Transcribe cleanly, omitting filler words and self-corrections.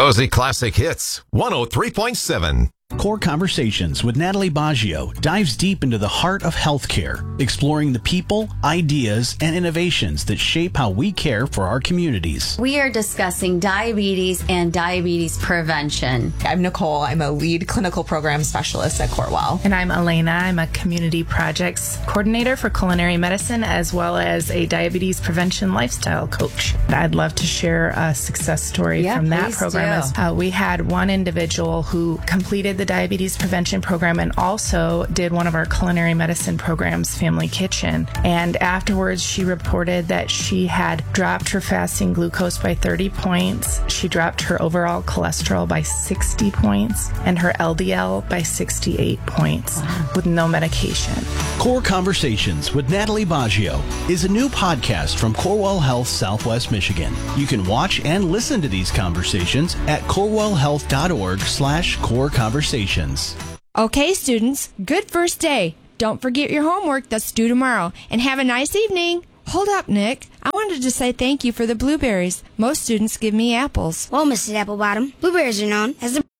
Cozy Classic Hits 103.7. Core Conversations with Natalie Baggio dives deep into the heart of healthcare, exploring the people, ideas, and innovations that shape how we care for our communities. We are discussing diabetes and diabetes prevention. I'm Nicole. I'm a lead clinical program specialist at Corewell. And I'm Elena. I'm a community projects coordinator for culinary medicine, as well as a diabetes prevention lifestyle coach. I'd love to share a success story from that program. We had one individual who completed the diabetes prevention program and also did one of our culinary medicine programs, Family Kitchen. And afterwards, she reported that she had dropped her fasting glucose by 30 points. She dropped her overall cholesterol by 60 points and her LDL by 68 points with no medication. Core Conversations with Natalie Baggio is a new podcast from Corewell Health Southwest Michigan. You can watch and listen to these conversations at corewellhealth.org/core conversations. Okay, students, good first day. Don't forget your homework that's due tomorrow, and have a nice evening. Hold up, Nick. I wanted to say thank you for the blueberries. Most students give me apples. Well, Mrs. Applebottom, blueberries are known as the